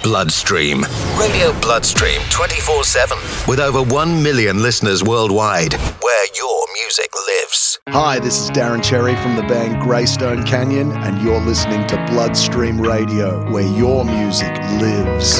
Bloodstream. Radio Bloodstream 24/7. With over 1 million listeners worldwide. Where your music lives. Hi, this is Darren Cherry from the band Greystone Canyon, and you're listening to Bloodstream Radio, where your music lives.